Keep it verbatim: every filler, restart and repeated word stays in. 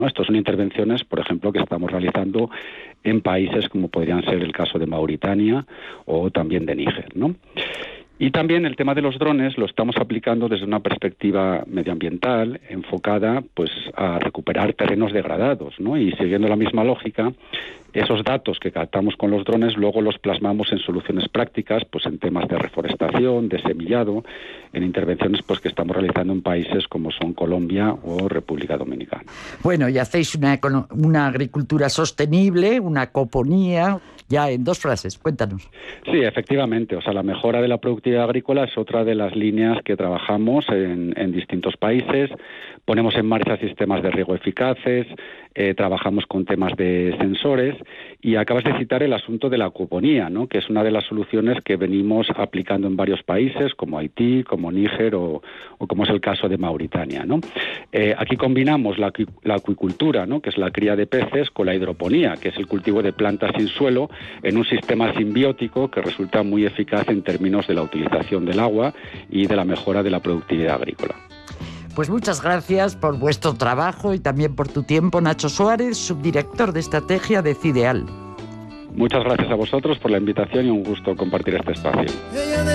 ¿no? Estas son intervenciones, por ejemplo, que estamos realizando en países como podrían ser el caso de Mauritania o también de Níger, ¿no? Y también el tema de los drones lo estamos aplicando desde una perspectiva medioambiental enfocada pues a recuperar terrenos degradados, ¿no? Y siguiendo la misma lógica, esos datos que captamos con los drones luego los plasmamos en soluciones prácticas, pues en temas de reforestación, de semillado, en intervenciones pues que estamos realizando en países como son Colombia o República Dominicana. Bueno, y hacéis una, una agricultura sostenible, una coponía. Ya en dos frases, cuéntanos. Sí, efectivamente. O sea, la mejora de la productividad agrícola es otra de las líneas que trabajamos en, en distintos países. Ponemos en marcha sistemas de riego eficaces, eh, trabajamos con temas de sensores y acabas de citar el asunto de la acuponía, ¿no? Que es una de las soluciones que venimos aplicando en varios países como Haití, como Níger o, o como es el caso de Mauritania, ¿no? Eh, aquí combinamos la, la acuicultura, ¿no? Que es la cría de peces, con la hidroponía, que es el cultivo de plantas sin suelo, en un sistema simbiótico que resulta muy eficaz en términos de la utilización del agua y de la mejora de la productividad agrícola. Pues muchas gracias por vuestro trabajo y también por tu tiempo, Nacho Suárez, subdirector de estrategia de Cideal. Muchas gracias a vosotros por la invitación y un gusto compartir este espacio.